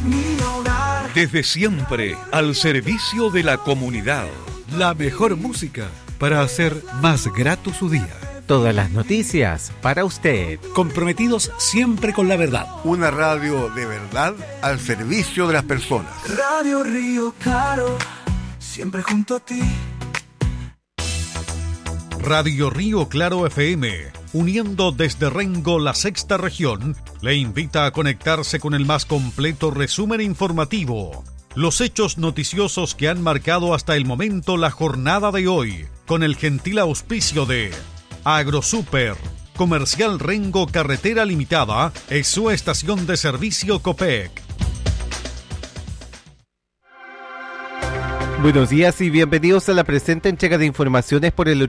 mi hogar. Desde siempre, al servicio de la comunidad. La mejor música para hacer más grato su día. Todas las noticias para usted. Comprometidos siempre con la verdad. Una radio de verdad al servicio de las personas. Radio Río Claro, siempre junto a ti. Radio Río Claro FM, uniendo desde Rengo la sexta región, le invita a conectarse con el más completo resumen informativo. Los hechos noticiosos que han marcado hasta el momento la jornada de hoy, con el gentil auspicio de AgroSuper, Comercial Rengo Carretera Limitada, es su estación de servicio Copec. Buenos días y bienvenidos a la presente entrega de informaciones por el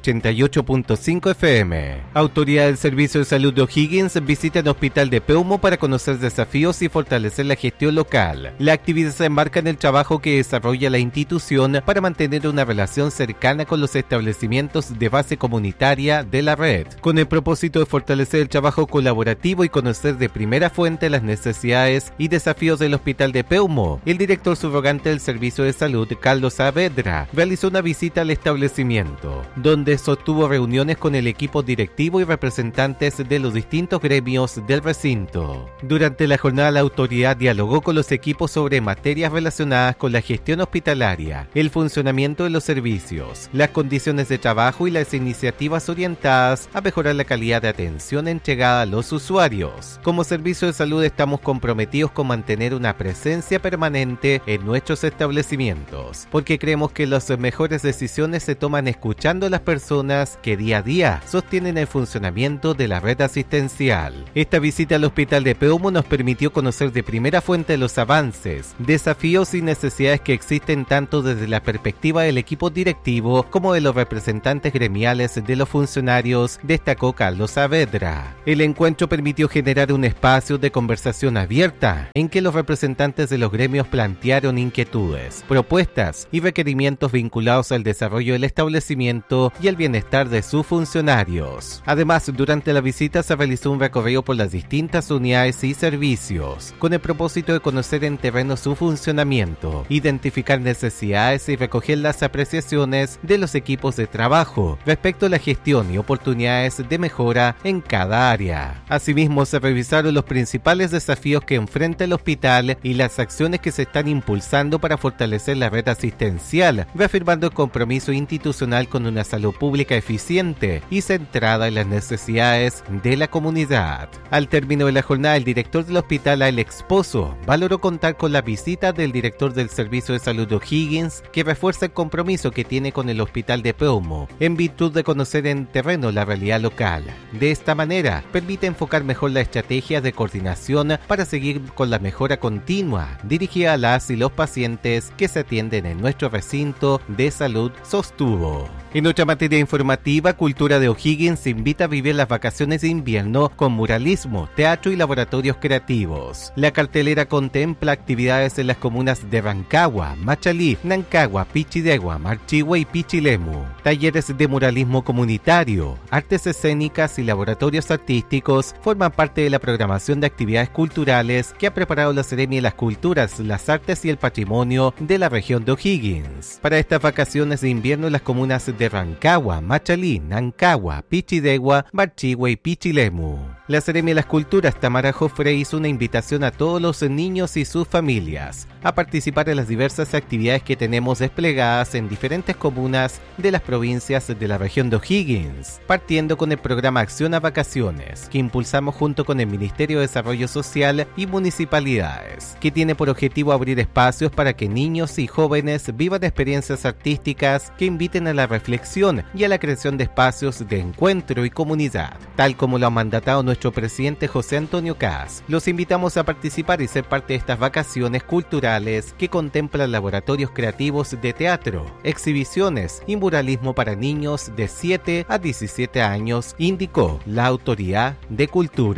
88.5 FM. Autoridad del Servicio de Salud de O'Higgins visita el Hospital de Peumo para conocer desafíos y fortalecer la gestión local. La actividad se enmarca en el trabajo que desarrolla la institución para mantener una relación cercana con los establecimientos de base comunitaria de la red, con el propósito de fortalecer el trabajo colaborativo y conocer de primera fuente las necesidades y desafíos del Hospital de Peumo. El director subrogante del Servicio de Salud, Carlos Saavedra, realizó una visita al establecimiento, donde sostuvo reuniones con el equipo directivo y representantes de los distintos gremios del recinto. Durante la jornada, la autoridad dialogó con los equipos sobre materias relacionadas con la gestión hospitalaria, el funcionamiento de los servicios, las condiciones de trabajo y las iniciativas orientadas a mejorar la calidad de atención entregada a los usuarios. Como Servicio de Salud estamos comprometidos con mantener una presencia permanente en nuestros establecimientos, porque creemos que las mejores decisiones se toman escuchando a las personas que día a día sostienen el funcionamiento de la red asistencial. Esta visita al Hospital de Peumo nos permitió conocer de primera fuente los avances, desafíos y necesidades que existen tanto desde la perspectiva del equipo directivo como de los representantes gremiales de los funcionarios, destacó Carlos Saavedra. El encuentro permitió generar un espacio de conversación abierta en que los representantes de los gremios plantearon inquietudes, propuestas y requerimientos vinculados al desarrollo del establecimiento y el bienestar de sus funcionarios. Además, durante la visita se realizó un recorrido por las distintas unidades y servicios, con el propósito de conocer en terreno su funcionamiento, identificar necesidades y recoger las apreciaciones de los equipos de trabajo respecto a la gestión y oportunidades de mejora en cada área. Asimismo, se revisaron los principales desafíos que enfrenta el hospital y las acciones que se están impulsando para fortalecer la red asistencial, reafirmando el compromiso institucional con una salud pública eficiente y centrada en las necesidades de la comunidad. Al término de la jornada, el director del hospital, Alex Pozo, valoró contar con la visita del director del Servicio de Salud de O'Higgins, que refuerza el compromiso que tiene con el Hospital de Peumo, en virtud de conocer en terreno la realidad local. De esta manera, permite enfocar mejor la estrategia de coordinación para seguir con la mejora continua, dirigida a las y los pacientes que se atienden en nuestro recinto de salud, sostuvo. En otra materia informativa, Cultura de O'Higgins invita a vivir las vacaciones de invierno con muralismo, teatro y laboratorios creativos. La cartelera contempla actividades en las comunas de Rancagua, Machalí, Nancagua, Pichidegua, Marchihue y Pichilemu. Talleres de muralismo comunitario, artes escénicas y laboratorios artísticos forman parte de la programación de actividades culturales que ha preparado la Seremi de las Culturas, las Artes y el Patrimonio de la región de O'Higgins. Para estas vacaciones de invierno, las comunas de Rancagua, Machalí, Nancagua, Pichidegua, Marchihue y Pichilemu. La Seremi de las Culturas, Tamara Jofre, hizo una invitación a todos los niños y sus familias a participar en las diversas actividades que tenemos desplegadas en diferentes comunas de las provincias de la región de O'Higgins, partiendo con el programa Acción a Vacaciones, que impulsamos junto con el Ministerio de Desarrollo Social y municipalidades, que tiene por objetivo abrir espacios para que niños y jóvenes vivan experiencias artísticas que inviten a la reflexión y a la creación de espacios de encuentro y comunidad, tal como lo ha mandatado nuestro presidente José Antonio Kast. Los invitamos a participar y ser parte de estas vacaciones culturales que contemplan laboratorios creativos de teatro, exhibiciones y muralismo para niños de 7 a 17 años, indicó la Autoridad de Cultura.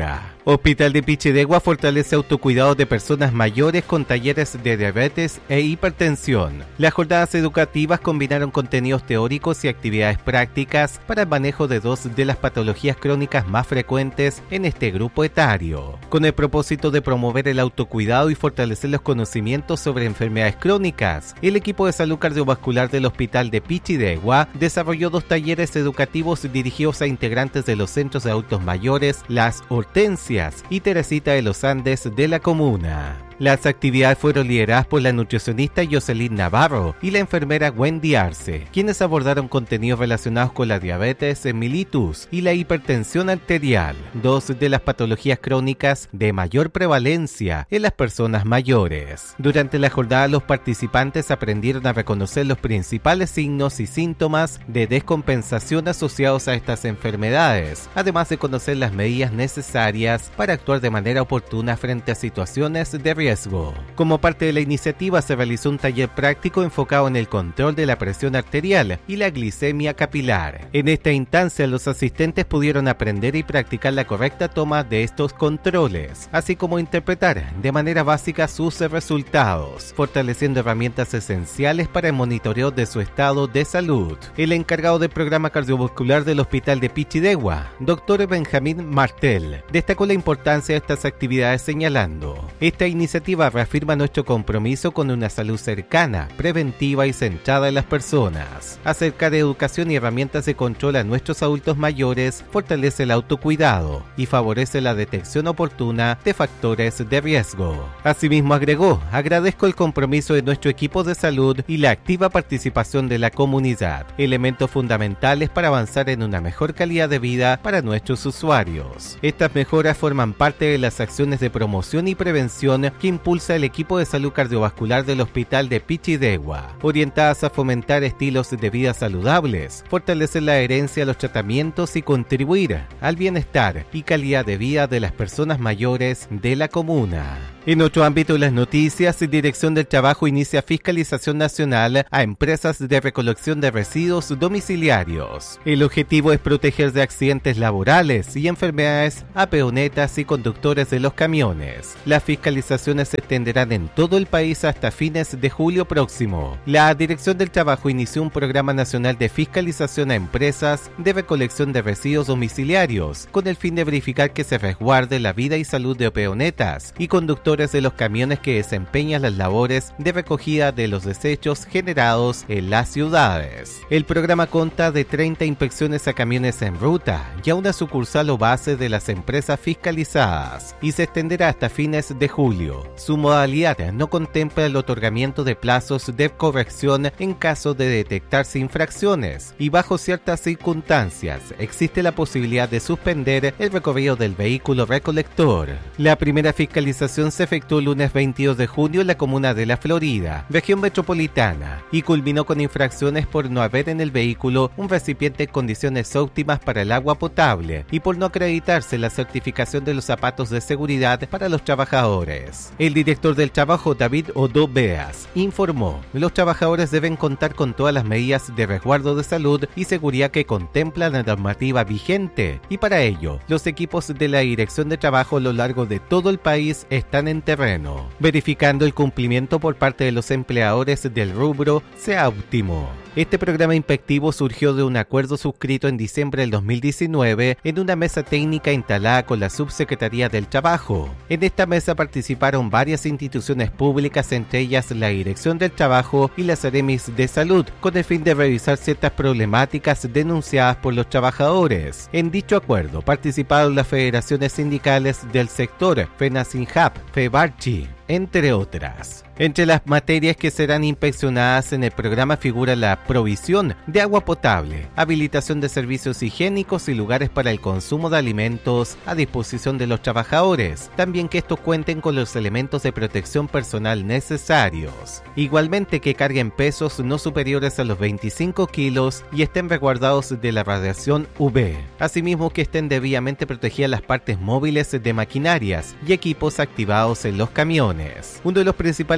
Hospital de Pichidegua fortalece autocuidado de personas mayores con talleres de diabetes e hipertensión. Las jornadas educativas combinaron contenidos teóricos y actividades prácticas para el manejo de dos de las patologías crónicas más frecuentes en este grupo etario, con el propósito de promover el autocuidado y fortalecer los conocimientos sobre enfermedades crónicas. El equipo de salud cardiovascular del Hospital de Pichidegua desarrolló 2 talleres educativos dirigidos a integrantes de los centros de adultos mayores Las Hortensias y Teresita de los Andes de la comuna. Las actividades fueron lideradas por la nutricionista Jocelyn Navarro y la enfermera Wendy Arce, quienes abordaron contenidos relacionados con la diabetes mellitus y la hipertensión arterial, 2 de las patologías crónicas de mayor prevalencia en las personas mayores. Durante la jornada, los participantes aprendieron a reconocer los principales signos y síntomas de descompensación asociados a estas enfermedades, además de conocer las medidas necesarias para actuar de manera oportuna frente a situaciones de riesgo. Como parte de la iniciativa se realizó un taller práctico enfocado en el control de la presión arterial y la glicemia capilar. En esta instancia los asistentes pudieron aprender y practicar la correcta toma de estos controles, así como interpretar de manera básica sus resultados, fortaleciendo herramientas esenciales para el monitoreo de su estado de salud. El encargado del programa cardiovascular del Hospital de Pichidegua, Dr. Benjamín Martel, destacó la importancia de estas actividades señalando: esta iniciativa reafirma nuestro compromiso con una salud cercana, preventiva y centrada en las personas. Acercar educación y herramientas de control a nuestros adultos mayores fortalece el autocuidado y favorece la detección oportuna de factores de riesgo. Asimismo agregó: agradezco el compromiso de nuestro equipo de salud y la activa participación de la comunidad, elementos fundamentales para avanzar en una mejor calidad de vida para nuestros usuarios. Estas mejoras forman parte de las acciones de promoción y prevención que impulsa el equipo de salud cardiovascular del Hospital de Pichidegua, orientadas a fomentar estilos de vida saludables, fortalecer la adherencia a los tratamientos y contribuir al bienestar y calidad de vida de las personas mayores de la comuna. En otro ámbito de las noticias, Dirección del Trabajo inicia fiscalización nacional a empresas de recolección de residuos domiciliarios. El objetivo es proteger de accidentes laborales y enfermedades a peonetas y conductores de los camiones. Las fiscalizaciones se extenderán en todo el país hasta fines de julio próximo. La Dirección del Trabajo inició un programa nacional de fiscalización a empresas de recolección de residuos domiciliarios, con el fin de verificar que se resguarde la vida y salud de peonetas y conductores de los camiones que desempeñan las labores de recogida de los desechos generados en las ciudades. El programa consta de 30 inspecciones a camiones en ruta y a una sucursal o base de las empresas fiscalizadas y se extenderá hasta fines de julio. Su modalidad no contempla el otorgamiento de plazos de corrección en caso de detectarse infracciones y bajo ciertas circunstancias existe la posibilidad de suspender el recorrido del vehículo recolector. La primera fiscalización se efectuó el lunes 22 de junio en la comuna de La Florida, región metropolitana, y culminó con infracciones por no haber en el vehículo un recipiente en condiciones óptimas para el agua potable y por no acreditarse la certificación de los zapatos de seguridad para los trabajadores. El director del trabajo, David Odo Beas, informó: los trabajadores deben contar con todas las medidas de resguardo de salud y seguridad que contempla la normativa vigente, y para ello, los equipos de la Dirección de Trabajo a lo largo de todo el país están en terreno, verificando el cumplimiento por parte de los empleadores del rubro sea óptimo. Este programa inspectivo surgió de un acuerdo suscrito en diciembre del 2019 en una mesa técnica instalada con la Subsecretaría del Trabajo. En esta mesa participaron varias instituciones públicas, entre ellas la Dirección del Trabajo y las Seremis de Salud, con el fin de revisar ciertas problemáticas denunciadas por los trabajadores. En dicho acuerdo participaron las federaciones sindicales del sector, FENASINJAP, FEBARCHI, entre otras. Entre las materias que serán inspeccionadas en el programa figura la provisión de agua potable, habilitación de servicios higiénicos y lugares para el consumo de alimentos a disposición de los trabajadores, también que estos cuenten con los elementos de protección personal necesarios. Igualmente que carguen pesos no superiores a los 25 kilos y estén resguardados de la radiación UV. Asimismo que estén debidamente protegidas las partes móviles de maquinarias y equipos activados en los camiones. Uno de los principales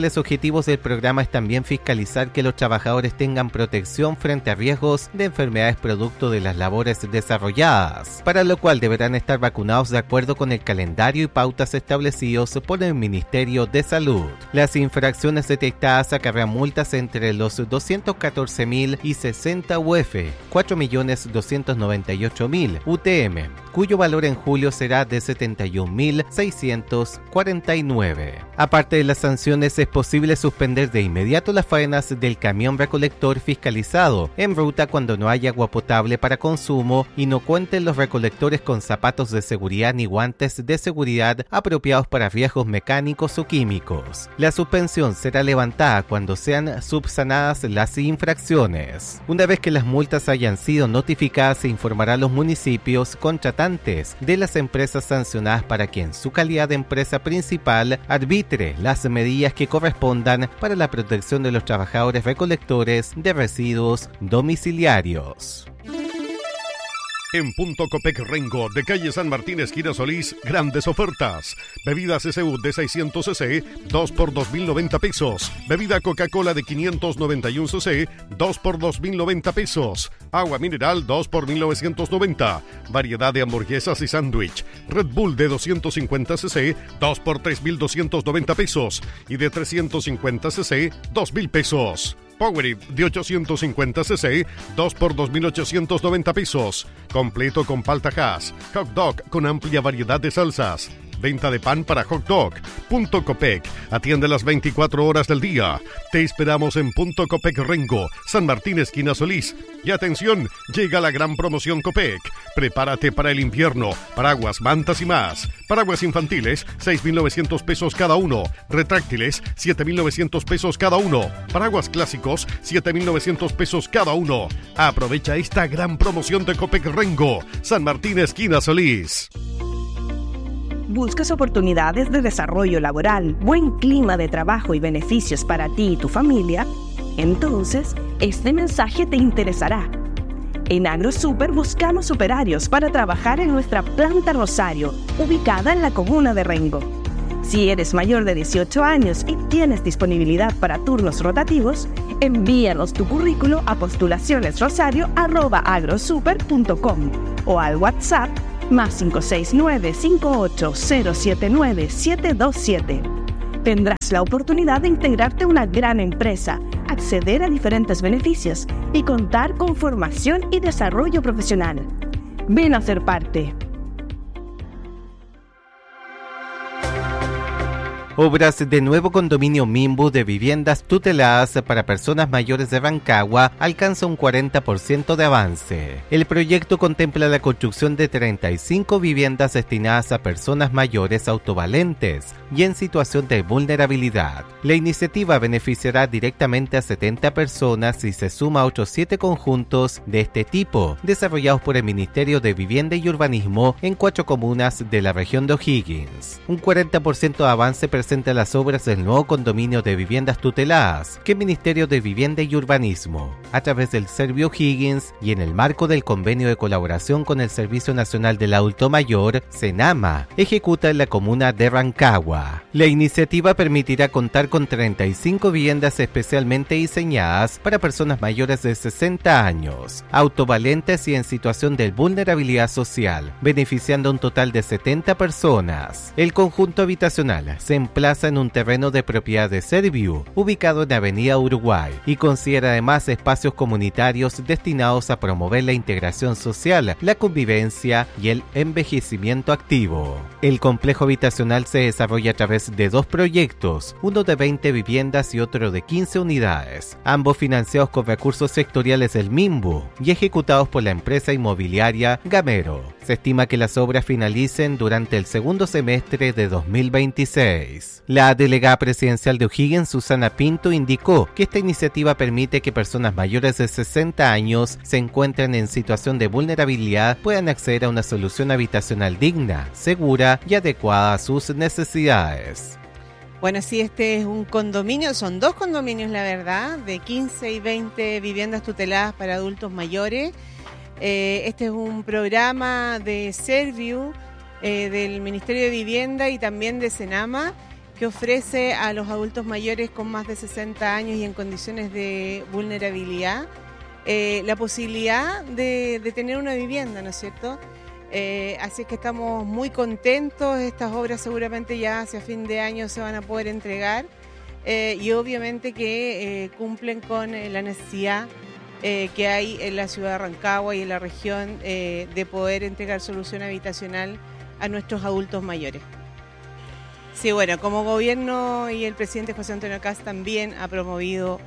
principales objetivos del programa es también fiscalizar que los trabajadores tengan protección frente a riesgos de enfermedades producto de las labores desarrolladas, para lo cual deberán estar vacunados de acuerdo con el calendario y pautas establecidos por el Ministerio de Salud. Las infracciones detectadas acarrean multas entre los 214.000 y 60 UF, 4.298.000 UTM, cuyo valor en julio será de 71.649. Aparte de las sanciones, es posible suspender de inmediato las faenas del camión recolector fiscalizado en ruta cuando no haya agua potable para consumo y no cuenten los recolectores con zapatos de seguridad ni guantes de seguridad apropiados para riesgos mecánicos o químicos. La suspensión será levantada cuando sean subsanadas las infracciones. Una vez que las multas hayan sido notificadas, se informará a los municipios contratantes de las empresas sancionadas para que en su calidad de empresa principal arbitre las medidas que correspondan para la protección de los trabajadores recolectores de residuos domiciliarios. En Punto Copec Rengo, de calle San Martín, esquina Solís, grandes ofertas. Bebidas SU de 600 cc, 2 por 2.090 pesos. Bebida Coca-Cola de 591 cc, 2 por 2.090 pesos. Agua mineral, 2 por 1.990. Variedad de hamburguesas y sándwich. Red Bull de 250 cc, 2 por 3.290 pesos. Y de 350 cc, 2.000 pesos. Powerade de 850 cc, 2 por 2.890 pesos. Completo con palta Hass. Hot dog con amplia variedad de salsas. Venta de pan para hot dog. Punto Copec. Atiende las 24 horas del día. Te esperamos en Punto Copec Rengo, San Martín, esquina Solís. Y atención, llega la gran promoción Copec. Prepárate para el invierno. Paraguas, mantas y más. Paraguas infantiles, 6.900 pesos cada uno. Retráctiles, 7.900 pesos cada uno. Paraguas clásicos, 7.900 pesos cada uno. Aprovecha esta gran promoción de Copec Rengo, San Martín, esquina Solís. ¿Buscas oportunidades de desarrollo laboral, buen clima de trabajo y beneficios para ti y tu familia? Entonces, este mensaje te interesará. En AgroSuper buscamos operarios para trabajar en nuestra planta Rosario, ubicada en la comuna de Rengo. Si eres mayor de 18 años y tienes disponibilidad para turnos rotativos, envíanos tu currículo a postulacionesrosario@agrosuper.com o al WhatsApp +569 58079 727. Tendrás la oportunidad de integrarte a una gran empresa, acceder a diferentes beneficios y contar con formación y desarrollo profesional. Ven a ser parte. Obras de nuevo condominio Minbu de viviendas tuteladas para personas mayores de Rancagua alcanza un 40% de avance. El proyecto contempla la construcción de 35 viviendas destinadas a personas mayores autovalentes y en situación de vulnerabilidad. La iniciativa beneficiará directamente a 70 personas y se suma a otros 7 conjuntos de este tipo, desarrollados por el Ministerio de Vivienda y Urbanismo en 4 comunas de la región de O'Higgins. Un 40% de avance presenta las obras del nuevo condominio de viviendas tuteladas que el Ministerio de Vivienda y Urbanismo, a través del Servio O'Higgins y en el marco del convenio de colaboración con el Servicio Nacional del Adulto Mayor, SENAMA, ejecuta en la comuna de Rancagua. La iniciativa permitirá contar con 35 viviendas especialmente diseñadas para personas mayores de 60 años, autovalentes y en situación de vulnerabilidad social, beneficiando a un total de 70 personas. El conjunto habitacional se emplaza en un terreno de propiedad de Serviu, ubicado en Avenida Uruguay, y considera además espacios comunitarios destinados a promover la integración social, la convivencia y el envejecimiento activo. El complejo habitacional se desarrolla a través de 2 proyectos, uno de 20 viviendas y otro de 15 unidades, ambos financiados con recursos sectoriales del Minbu y ejecutados por la empresa inmobiliaria Gamero. Se estima que las obras finalicen durante el segundo semestre de 2026. La delegada presidencial de O'Higgins, Susana Pinto, indicó que esta iniciativa permite que personas mayores de 60 años se encuentren en situación de vulnerabilidad puedan acceder a una solución habitacional digna, segura y adecuada a sus necesidades. Bueno, sí, este es un condominio, son 2 condominios, la verdad, de 15 y 20 viviendas tuteladas para adultos mayores. Este es un programa de Serviu, del Ministerio de Vivienda y también de SENAMA, que ofrece a los adultos mayores con más de 60 años y en condiciones de vulnerabilidad la posibilidad de tener una vivienda, ¿no es cierto? Así es que estamos muy contentos. Estas obras seguramente ya hacia fin de año se van a poder entregar y obviamente que cumplen con la necesidad que hay en la ciudad de Rancagua y en la región de poder entregar solución habitacional a nuestros adultos mayores. Sí, bueno, como gobierno y el presidente José Antonio Kast también ha promovido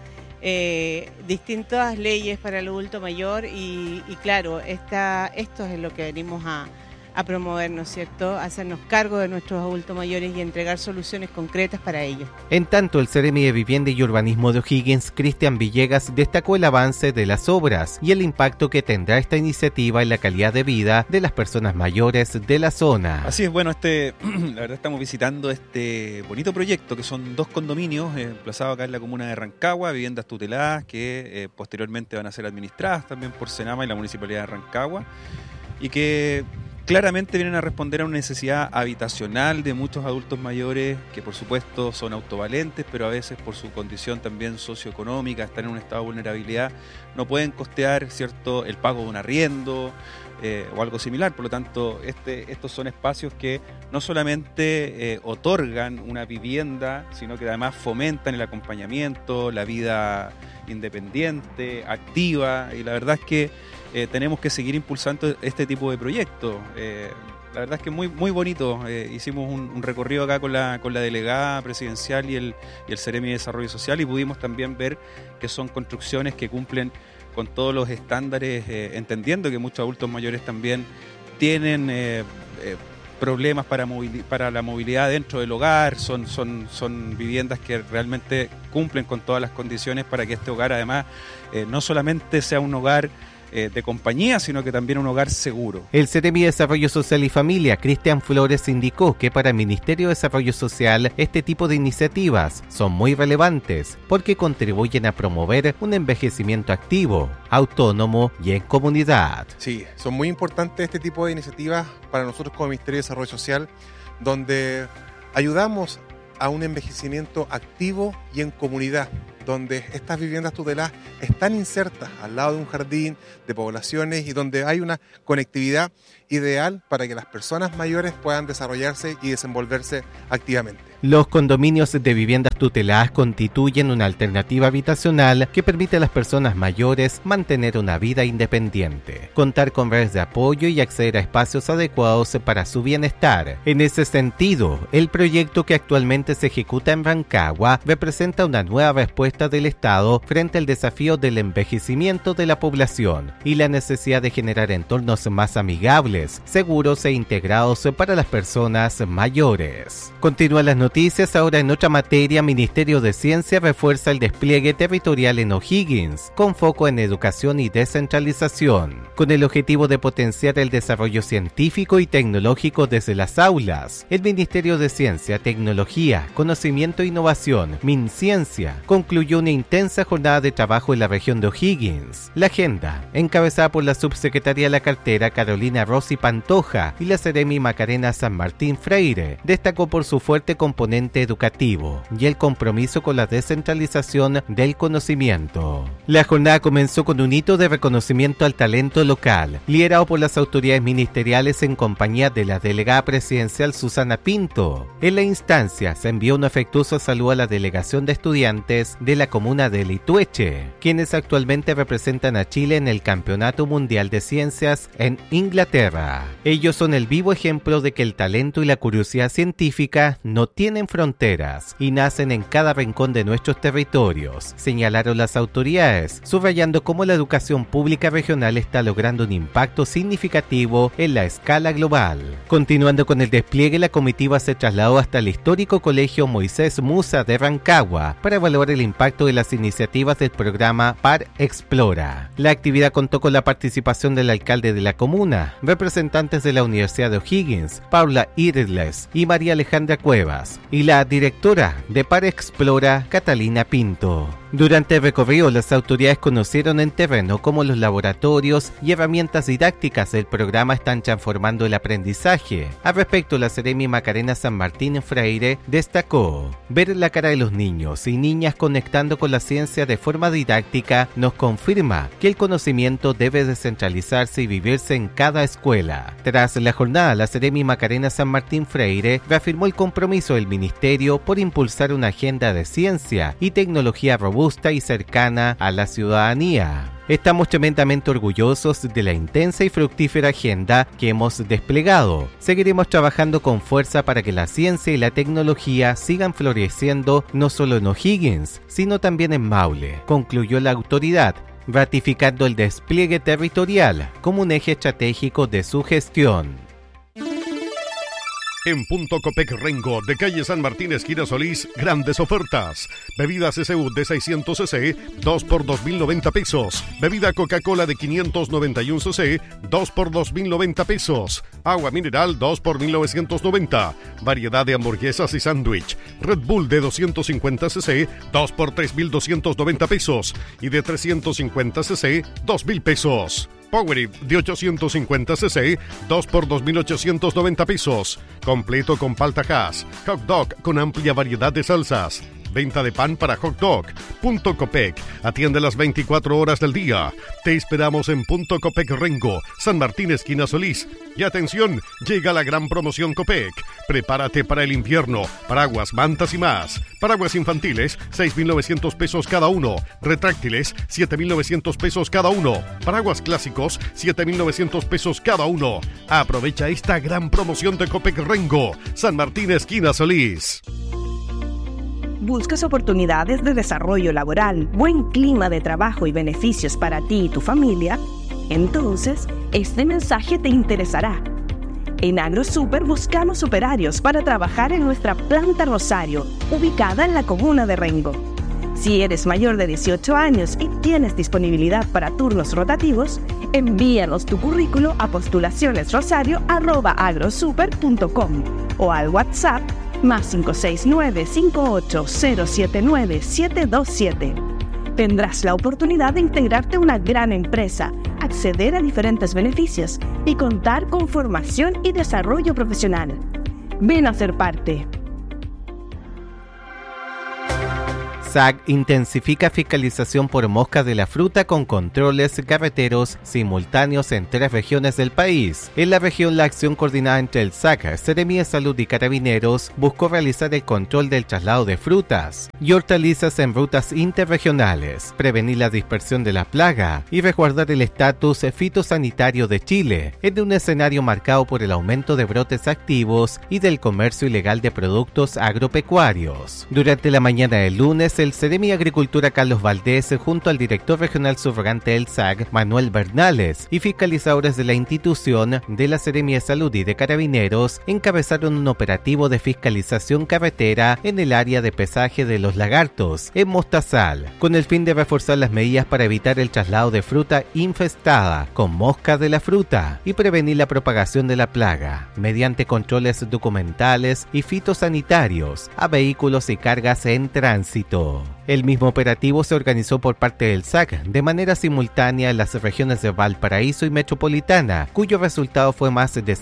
distintas leyes para el adulto mayor y claro, esto es lo que venimos a promover, ¿no es cierto? Hacernos cargo de nuestros adultos mayores y entregar soluciones concretas para ellos. En tanto, el Seremi de Vivienda y Urbanismo de O'Higgins, Cristian Villegas, destacó el avance de las obras y el impacto que tendrá esta iniciativa en la calidad de vida de las personas mayores de la zona. Así es, bueno, la verdad estamos visitando este bonito proyecto que son 2 condominios emplazados acá en la comuna de Rancagua, viviendas tuteladas que posteriormente van a ser administradas también por Senama y la Municipalidad de Rancagua y que claramente vienen a responder a una necesidad habitacional de muchos adultos mayores que por supuesto son autovalentes, pero a veces por su condición también socioeconómica, están en un estado de vulnerabilidad, no pueden costear, ¿cierto?, el pago de un arriendo o algo similar. Por lo tanto, estos son espacios que no solamente otorgan una vivienda, sino que además fomentan el acompañamiento, la vida independiente, activa, y la verdad es que tenemos que seguir impulsando este tipo de proyectos. La verdad es que muy bonito. Hicimos un recorrido acá con la delegada presidencial y el Seremi de Desarrollo Social y pudimos también ver que son construcciones que cumplen con todos los estándares, entendiendo que muchos adultos mayores también tienen problemas para la movilidad dentro del hogar. Son viviendas que realmente cumplen con todas las condiciones para que este hogar además no solamente sea un hogar de compañía, sino que también un hogar seguro. El Seremi de Desarrollo Social y Familia, Cristian Flores, indicó que para el Ministerio de Desarrollo Social este tipo de iniciativas son muy relevantes porque contribuyen a promover un envejecimiento activo, autónomo y en comunidad. Sí, son muy importantes este tipo de iniciativas para nosotros como Ministerio de Desarrollo Social, donde ayudamos a un envejecimiento activo y en comunidad, donde estas viviendas tuteladas están insertas al lado de un jardín de poblaciones y donde hay una conectividad ideal para que las personas mayores puedan desarrollarse y desenvolverse activamente. Los condominios de viviendas tuteladas constituyen una alternativa habitacional que permite a las personas mayores mantener una vida independiente, contar con redes de apoyo y acceder a espacios adecuados para su bienestar. En ese sentido, el proyecto que actualmente se ejecuta en Rancagua representa una nueva respuesta del Estado frente al desafío del envejecimiento de la población y la necesidad de generar entornos más amigables, seguros e integrados para las personas mayores. Continúan las noticias ahora en otra materia. Ministerio de Ciencia refuerza el despliegue territorial en O'Higgins, con foco en educación y descentralización, con el objetivo de potenciar el desarrollo científico y tecnológico desde las aulas. El Ministerio de Ciencia, Tecnología, Conocimiento e Innovación, MinCiencia, concluyó una intensa jornada de trabajo en la región de O'Higgins. La agenda, encabezada por la subsecretaria de la cartera Carolina Rossi Pantoja y la Seremi Macarena San Martín Freire, destacó por su fuerte componente educativo y el compromiso con la descentralización del conocimiento. La jornada comenzó con un hito de reconocimiento al talento local, liderado por las autoridades ministeriales en compañía de la delegada presidencial Susana Pinto. En la instancia se envió un afectuoso saludo a la delegación de estudiantes de la comuna de Litueche, quienes actualmente representan a Chile en el Campeonato Mundial de Ciencias en Inglaterra. Ellos son el vivo ejemplo de que el talento y la curiosidad científica no tienen fronteras y nacen en cada rincón de nuestros territorios, señalaron las autoridades, subrayando cómo la educación pública regional está logrando un impacto significativo en la escala global. Continuando con el despliegue, la comitiva se trasladó hasta el histórico Colegio Moisés Musa de Rancagua para evaluar el impacto de las iniciativas del programa PAR Explora. La actividad contó con la participación del alcalde de la comuna, representantes de la Universidad de O'Higgins, Paula Irles y María Alejandra Cuevas, y la directora de PAR Explora, Catalina Pinto. Durante el recorrido, las autoridades conocieron en terreno cómo los laboratorios y herramientas didácticas del programa están transformando el aprendizaje. Al respecto, la Seremi Macarena San Martín Freire destacó: ver la cara de los niños y niñas conectando con la ciencia de forma didáctica nos confirma que el conocimiento debe descentralizarse y vivirse en cada escuela. Tras la jornada, la Seremi Macarena San Martín Freire reafirmó el compromiso del Ministerio por impulsar una agenda de ciencia y tecnología robusta y cercana a la ciudadanía. Estamos tremendamente orgullosos de la intensa y fructífera agenda que hemos desplegado. Seguiremos trabajando con fuerza para que la ciencia y la tecnología sigan floreciendo no solo en O'Higgins, sino también en Maule, concluyó la autoridad, ratificando el despliegue territorial como un eje estratégico de su gestión. En Punto Copec Rengo, de calle San Martín, esquina Solís, grandes ofertas. Bebidas SU de 600 cc, 2 por 2.090 pesos. Bebida Coca-Cola de 591 cc, 2 por 2.090 pesos. Agua mineral, 2 por 1.990. Variedad de hamburguesas y sándwich. Red Bull de 250 cc, 2 por 3.290 pesos. Y de 350 cc, 2.000 pesos. Powerade de 850 cc, 2 por 2.890 pesos. Completo con palta hash. Hot dog con amplia variedad de salsas. Venta de pan para hot dog. Punto Copec. Atiende las 24 horas del día. Te esperamos en Punto Copec Rengo, San Martín, esquina Solís. Y atención, llega la gran promoción Copec. Prepárate para el invierno. Paraguas, mantas y más. Paraguas infantiles, 6.900 pesos cada uno. Retráctiles, 7.900 pesos cada uno. Paraguas clásicos, 7.900 pesos cada uno. Aprovecha esta gran promoción de Copec Rengo, San Martín, esquina Solís. ¿Buscas oportunidades de desarrollo laboral, buen clima de trabajo y beneficios para ti y tu familia? Entonces, este mensaje te interesará. En AgroSuper buscamos operarios para trabajar en nuestra planta Rosario, ubicada en la comuna de Rengo. Si eres mayor de 18 años y tienes disponibilidad para turnos rotativos, envíanos tu currículo a postulacionesrosario@agrosuper.com o al WhatsApp más 569-58079727. Tendrás la oportunidad de integrarte a una gran empresa, acceder a diferentes beneficios y contar con formación y desarrollo profesional. Ven a ser parte. SAC intensifica fiscalización por mosca de la fruta con controles carreteros simultáneos en 3 regiones del país. En la región, la acción coordinada entre el SAC, Seremi de Salud y Carabineros buscó realizar el control del traslado de frutas y hortalizas en rutas interregionales, prevenir la dispersión de la plaga y resguardar el estatus fitosanitario de Chile en un escenario marcado por el aumento de brotes activos y del comercio ilegal de productos agropecuarios. Durante la mañana del lunes, el Seremi de Agricultura Carlos Valdés, junto al director regional subrogante del SAC, Manuel Bernales, y fiscalizadores de la institución de la Seremi de Salud y de Carabineros, encabezaron un operativo de fiscalización carretera en el área de pesaje de Los Lagartos, en Mostazal, con el fin de reforzar las medidas para evitar el traslado de fruta infestada con mosca de la fruta y prevenir la propagación de la plaga, mediante controles documentales y fitosanitarios a vehículos y cargas en tránsito. El mismo operativo se organizó por parte del SAC de manera simultánea en las regiones de Valparaíso y Metropolitana, cuyo resultado fue más de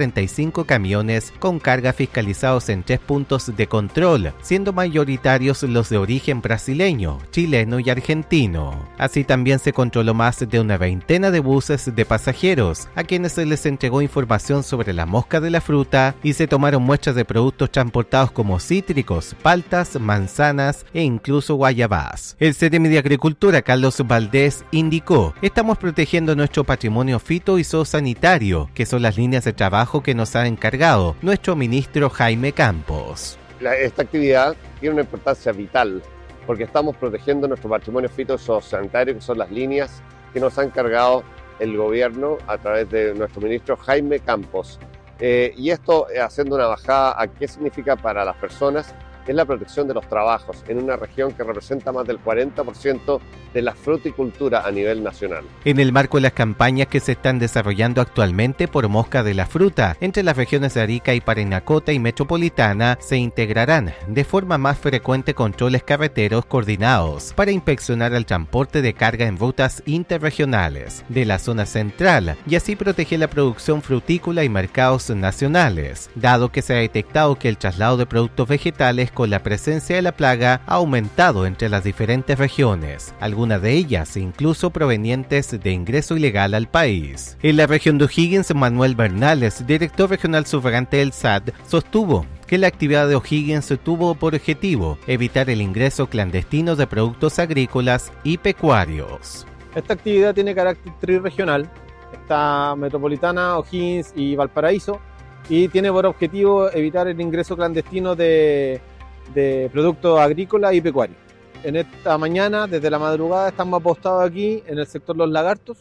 145 camiones con carga fiscalizados en 3 puntos de control, siendo mayoritarios los de origen brasileño, chileno y argentino. Así también se controló más de una veintena de buses de pasajeros, a quienes se les entregó información sobre la mosca de la fruta y se tomaron muestras de productos transportados como cítricos, paltas, manzanas e incluso guayabás. El Seremi de Agricultura Carlos Valdés indicó: estamos protegiendo nuestro patrimonio fito y zoosanitario, que son las líneas de trabajo que nos ha encargado nuestro ministro Jaime Campos. Esta actividad tiene una importancia vital porque estamos protegiendo nuestro patrimonio fito y zoosanitario, que son las líneas que nos ha encargado el gobierno a través de nuestro ministro Jaime Campos. Y esto haciendo una bajada a qué significa para las personas es la protección de los trabajos en una región que representa más del 40% de la fruticultura a nivel nacional. En el marco de las campañas que se están desarrollando actualmente por Mosca de la Fruta, entre las regiones de Arica y Parinacota y Metropolitana, se integrarán de forma más frecuente controles carreteros coordinados para inspeccionar el transporte de carga en rutas interregionales de la zona central y así proteger la producción frutícola y mercados nacionales, dado que se ha detectado que el traslado de productos vegetales con la presencia de la plaga ha aumentado entre las diferentes regiones, algunas de ellas incluso provenientes de ingreso ilegal al país. En la región de O'Higgins, Manuel Bernales, director regional subrogante del SAT, sostuvo que la actividad de O'Higgins tuvo por objetivo evitar el ingreso clandestino de productos agrícolas y pecuarios. Esta actividad tiene carácter trirregional, está Metropolitana, O'Higgins y Valparaíso, y tiene por objetivo evitar el ingreso clandestino de productos agrícolas y pecuarios. En esta mañana, desde la madrugada, estamos apostados aquí en el sector Los Lagartos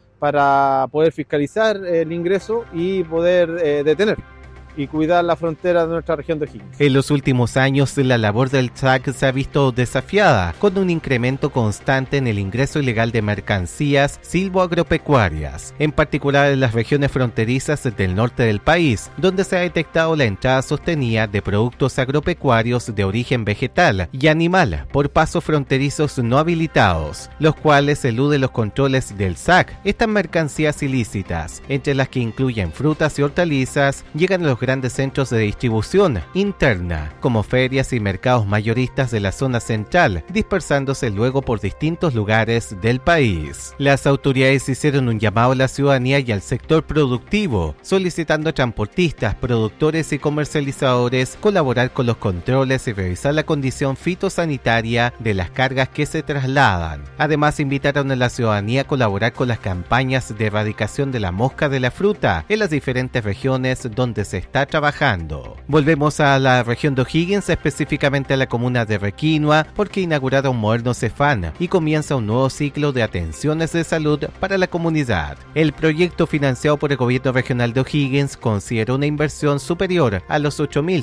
para poder fiscalizar el ingreso y poder detener y cuidar la frontera de nuestra región de O'Higgins. En los últimos años, la labor del SAC se ha visto desafiada, con un incremento constante en el ingreso ilegal de mercancías silvoagropecuarias, en particular en las regiones fronterizas del norte del país, donde se ha detectado la entrada sostenida de productos agropecuarios de origen vegetal y animal por pasos fronterizos no habilitados, los cuales eluden los controles del SAC. Estas mercancías ilícitas, entre las que incluyen frutas y hortalizas, llegan a los grandes centros de distribución interna, como ferias y mercados mayoristas de la zona central, dispersándose luego por distintos lugares del país. Las autoridades hicieron un llamado a la ciudadanía y al sector productivo, solicitando a transportistas, productores y comercializadores colaborar con los controles y revisar la condición fitosanitaria de las cargas que se trasladan. Además, invitaron a la ciudadanía a colaborar con las campañas de erradicación de la mosca de la fruta en las diferentes regiones donde se está trabajando. Volvemos a la región de O'Higgins, específicamente a la comuna de Requinoa, porque inauguraron un moderno Cefam y comienza un nuevo ciclo de atenciones de salud para la comunidad. El proyecto, financiado por el gobierno regional de O'Higgins, consideró una inversión superior a los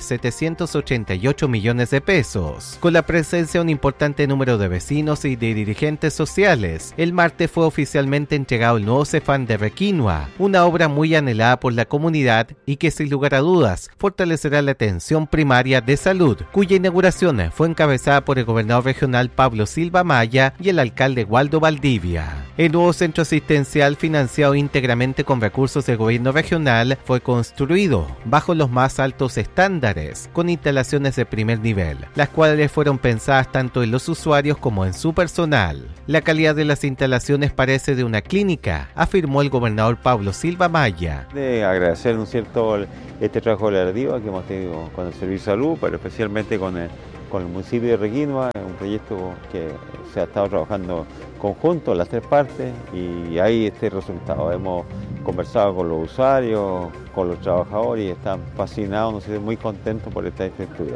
8.788 millones de pesos. Con la presencia de un importante número de vecinos y de dirigentes sociales, el martes fue oficialmente entregado el nuevo Cefam de Requinoa, una obra muy anhelada por la comunidad y que sin lugar a dudas fortalecerá la atención primaria de salud, cuya inauguración fue encabezada por el gobernador regional Pablo Silva Maya y el alcalde Waldo Valdivia. El nuevo centro asistencial, financiado íntegramente con recursos del gobierno regional, fue construido bajo los más altos estándares, con instalaciones de primer nivel, las cuales fueron pensadas tanto en los usuarios como en su personal. La calidad de las instalaciones parece de una clínica, afirmó el gobernador Pablo Silva Maya. De agradecer, ¿no es cierto?, este trabajo colectivo que hemos tenido con el Servicio de Salud, pero especialmente con el municipio de Requinoa, un proyecto que se ha estado trabajando conjunto, las tres partes, y hay este resultado. Hemos conversado con los usuarios, con los trabajadores, y están fascinados, ¿no es cierto?, muy contentos por esta infraestructura.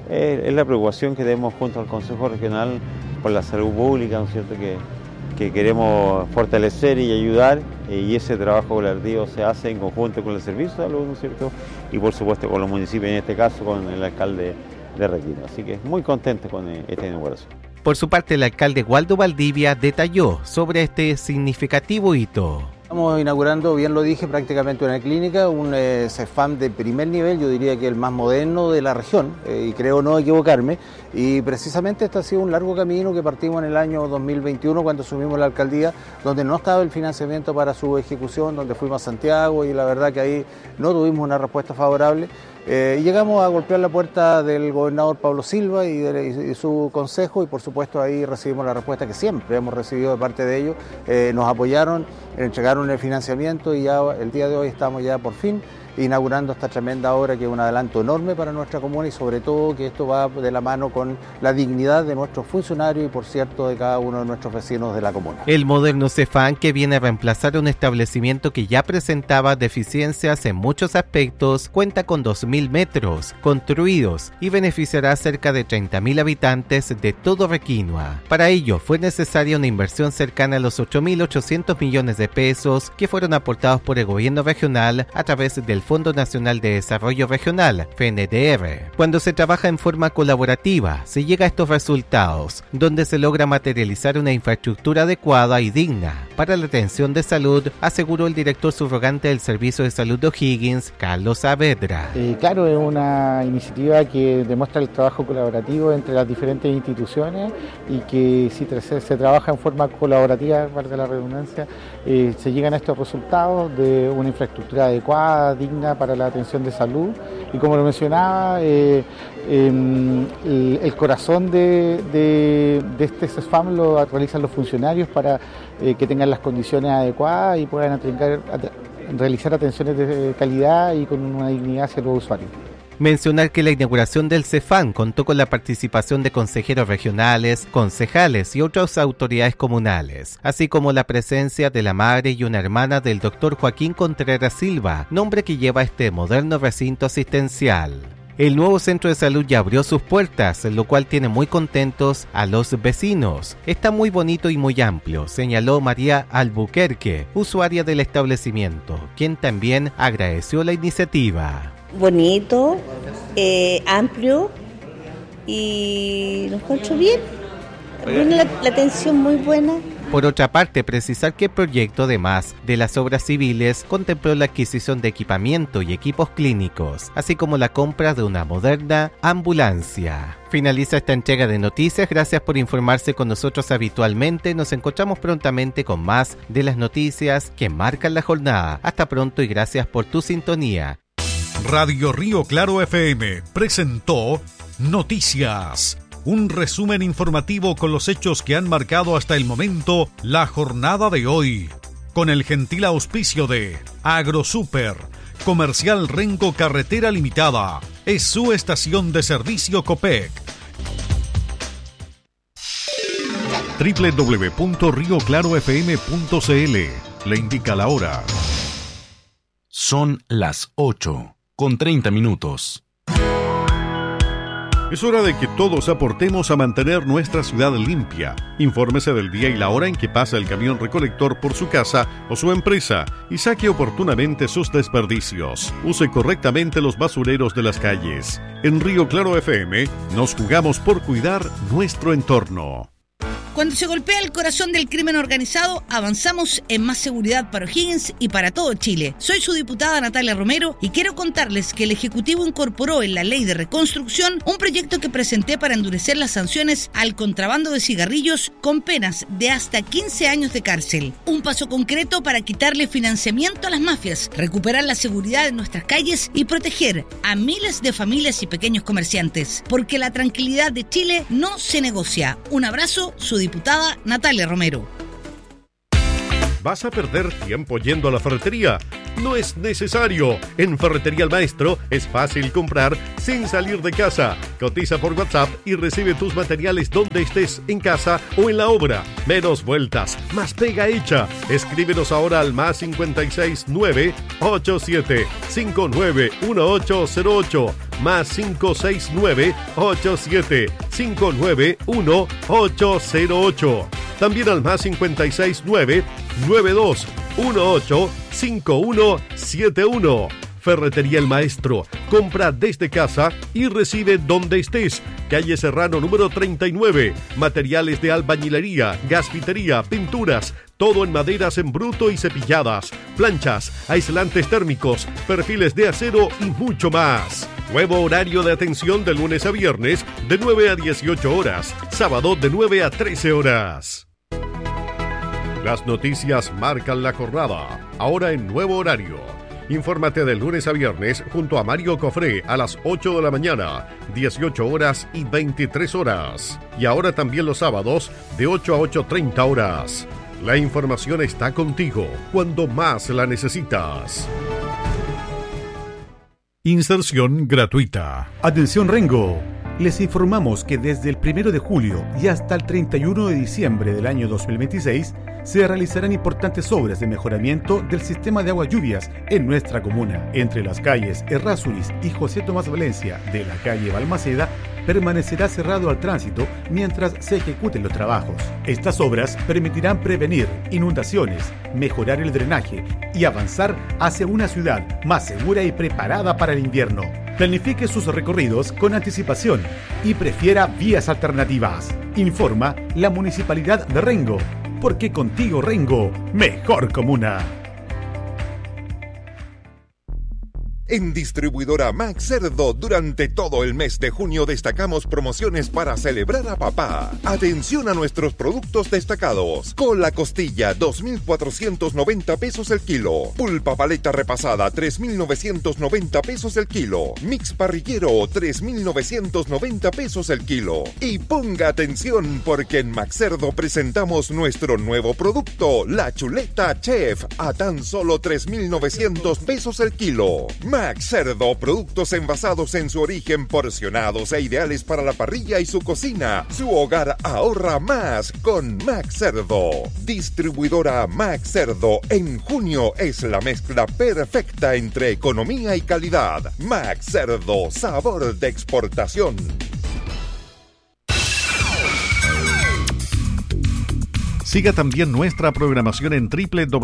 Es la preocupación que tenemos junto al Consejo Regional por la salud pública, ¿no es cierto?, que queremos fortalecer y ayudar, y ese trabajo colectivo se hace en conjunto con el Servicio de Salud, ¿no es cierto?, y por supuesto con los municipios, en este caso con el alcalde de Requinoa. Así que muy contento con esta inauguración. Por su parte, el alcalde Waldo Valdivia detalló sobre este significativo hito. Estamos inaugurando, bien lo dije, prácticamente una clínica, un Cefam de primer nivel, yo diría que el más moderno de la región, y creo no equivocarme, y precisamente este ha sido un largo camino que partimos en el año 2021 cuando asumimos la alcaldía, donde no estaba el financiamiento para su ejecución, donde fuimos a Santiago y la verdad que ahí no tuvimos una respuesta favorable. Y llegamos a golpear la puerta del gobernador Pablo Silva y su consejo, y por supuesto ahí recibimos la respuesta que siempre hemos recibido de parte de ellos. Nos apoyaron, entregaron el financiamiento y ya el día de hoy estamos ya por fin inaugurando esta tremenda obra, que es un adelanto enorme para nuestra comuna, y sobre todo que esto va de la mano con la dignidad de nuestros funcionarios y, por cierto, de cada uno de nuestros vecinos de la comuna. El moderno Cefam, que viene a reemplazar un establecimiento que ya presentaba deficiencias en muchos aspectos, cuenta con 2.000 metros construidos y beneficiará a cerca de 30.000 habitantes de todo Requinoa. Para ello fue necesaria una inversión cercana a los 8.800 millones de pesos que fueron aportados por el gobierno regional a través del del Fondo Nacional de Desarrollo Regional, FNDR. Cuando se trabaja en forma colaborativa, se llega a estos resultados, donde se logra materializar una infraestructura adecuada y digna para la atención de salud, aseguró el director subrogante del Servicio de Salud de O'Higgins, Carlos Saavedra. Claro, es una iniciativa que demuestra el trabajo colaborativo entre las diferentes instituciones y que si se trabaja en forma colaborativa, valga la redundancia, se llegan a estos resultados de una infraestructura adecuada, digna para la atención de salud y, como lo mencionaba, el corazón de este CESFAM lo realizan los funcionarios para que tengan las condiciones adecuadas y puedan realizar atenciones de calidad y con una dignidad hacia los usuarios. Mencionar que la inauguración del CEFAM contó con la participación de consejeros regionales, concejales y otras autoridades comunales, así como la presencia de la madre y una hermana del doctor Joaquín Contreras Silva, nombre que lleva este moderno recinto asistencial. El nuevo centro de salud ya abrió sus puertas, lo cual tiene muy contentos a los vecinos. Está muy bonito y muy amplio, señaló María Albuquerque, usuaria del establecimiento, quien también agradeció la iniciativa. Bonito, amplio y lo encuentro bien. La atención muy buena. Por otra parte, precisar que el proyecto, además de las obras civiles, contempló la adquisición de equipamiento y equipos clínicos, así como la compra de una moderna ambulancia. Finaliza esta entrega de noticias. Gracias por informarse con nosotros habitualmente. Nos encontramos prontamente con más de las noticias que marcan la jornada. Hasta pronto y gracias por tu sintonía. Radio Río Claro FM presentó Noticias, un resumen informativo con los hechos que han marcado hasta el momento la jornada de hoy, con el gentil auspicio de AgroSuper, Comercial Rengo Carretera Limitada, es su estación de servicio Copec. www.rioclarofm.cl le indica la hora. Son las 8:30. Es hora de que todos aportemos a mantener nuestra ciudad limpia. Infórmese del día y la hora en que pasa el camión recolector por su casa o su empresa y saque oportunamente sus desperdicios. Use correctamente los basureros de las calles. En Río Claro FM nos jugamos por cuidar nuestro entorno. Cuando se golpea el corazón del crimen organizado, avanzamos en más seguridad para O'Higgins y para todo Chile. Soy su diputada Natalia Romero y quiero contarles que el Ejecutivo incorporó en la Ley de Reconstrucción un proyecto que presenté para endurecer las sanciones al contrabando de cigarrillos con penas de hasta 15 años de cárcel. Un paso concreto para quitarle financiamiento a las mafias, recuperar la seguridad en nuestras calles y proteger a miles de familias y pequeños comerciantes. Porque la tranquilidad de Chile no se negocia. Un abrazo, su diputada Natalia Romero. ¿Vas a perder tiempo yendo a la ferretería? No es necesario. En Ferretería El Maestro es fácil comprar sin salir de casa. Cotiza por WhatsApp y recibe tus materiales donde estés, en casa o en la obra. Menos vueltas, más pega hecha. Escríbenos ahora al +56 987 591808 +569 87 591 También al +56 992 18 5171. Ferretería El Maestro. Compra desde casa y recibe donde estés. Calle Serrano número 39. Materiales de albañilería, gasfitería, pinturas. Todo en maderas en bruto y cepilladas. Planchas, aislantes térmicos, perfiles de acero y mucho más. Nuevo horario de atención de lunes a viernes de 9 a 18 horas. Sábado de 9 a 13 horas. Las noticias marcan la jornada. Ahora en nuevo horario. Infórmate de lunes a viernes junto a Mario Cofré a las 8 de la mañana, 18 horas y 23 horas. Y ahora también los sábados de 8 a 8:30 horas. La información está contigo cuando más la necesitas. Inserción gratuita. Atención Rengo. Les informamos que desde el 1 de julio y hasta el 31 de diciembre del año 2026 se realizarán importantes obras de mejoramiento del sistema de aguas lluvias en nuestra comuna. Entre las calles Errázuriz y José Tomás Valencia de la calle Balmaceda permanecerá cerrado al tránsito mientras se ejecuten los trabajos. Estas obras permitirán prevenir inundaciones, mejorar el drenaje y avanzar hacia una ciudad más segura y preparada para el invierno. Planifique sus recorridos con anticipación y prefiera vías alternativas. Informa la Municipalidad de Rengo, porque contigo Rengo, mejor comuna. En Distribuidora Max Cerdo, durante todo el mes de junio destacamos promociones para celebrar a papá. Atención a nuestros productos destacados. Cola costilla, 2.490 pesos el kilo. Pulpa paleta repasada, 3.990 pesos el kilo. Mix parrillero, 3.990 pesos el kilo. Y ponga atención porque en Max Cerdo presentamos nuestro nuevo producto, la chuleta Chef, a tan solo 3.900 pesos el kilo. Max Cerdo, productos envasados en su origen, porcionados e ideales para la parrilla y su cocina. Su hogar ahorra más con Max Cerdo. Distribuidora Max Cerdo, en junio es la mezcla perfecta entre economía y calidad. Max Cerdo, sabor de exportación. Siga también nuestra programación en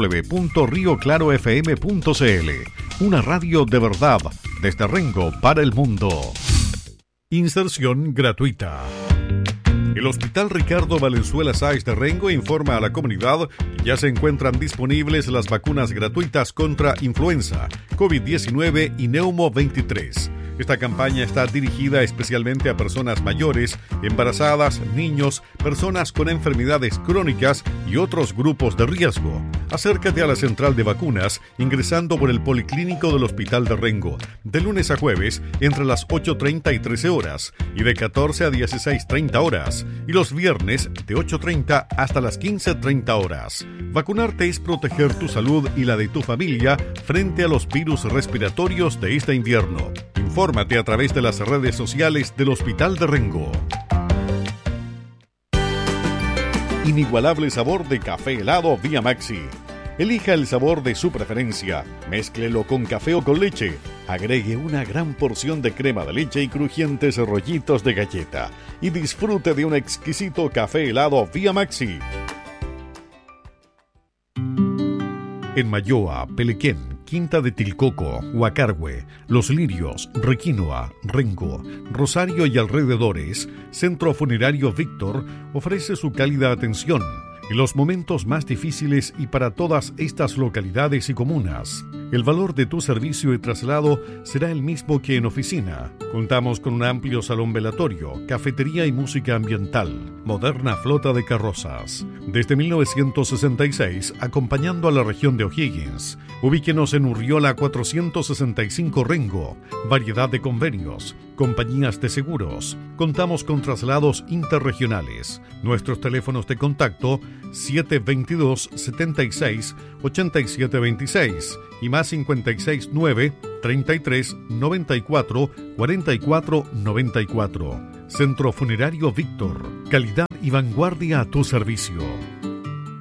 www.rioclarofm.cl. Una radio de verdad, desde Rengo para el mundo. Inserción gratuita. El Hospital Ricardo Valenzuela Sáez de Rengo informa a la comunidad que ya se encuentran disponibles las vacunas gratuitas contra influenza, COVID-19 y Neumo 23. Esta campaña está dirigida especialmente a personas mayores, embarazadas, niños, personas con enfermedades crónicas y otros grupos de riesgo. Acércate a la central de vacunas ingresando por el Policlínico del Hospital de Rengo, de lunes a jueves entre las 8:30 y 13 horas y de 14 a 16:30 horas, y los viernes de 8:30 hasta las 15:30 horas. Vacunarte es proteger tu salud y la de tu familia frente a los virus respiratorios de este invierno. Infórmate a través de las redes sociales del Hospital de Rengo. Inigualable sabor de café helado Vía Maxi. Elija el sabor de su preferencia. Mézclelo con café o con leche. Agregue una gran porción de crema de leche y crujientes rollitos de galleta. Y disfrute de un exquisito café helado Vía Maxi. En Mayoa, Pelequén, Quinta de Tilcoco, Huacarhue, Los Lirios, Requinoa, Rengo, Rosario y alrededores, Centro Funerario Víctor ofrece su cálida atención en los momentos más difíciles y para todas estas localidades y comunas. El valor de tu servicio de traslado será el mismo que en oficina. Contamos con un amplio salón velatorio, cafetería y música ambiental, moderna flota de carrozas. Desde 1966, acompañando a la región de O'Higgins. Ubíquenos en Urriola 465 Rengo. Variedad de convenios, compañías de seguros. Contamos con traslados interregionales. Nuestros teléfonos de contacto 722 76 87 26 y más 56 9 33 94 44 94. Centro Funerario Víctor. Calidad y vanguardia a tu servicio.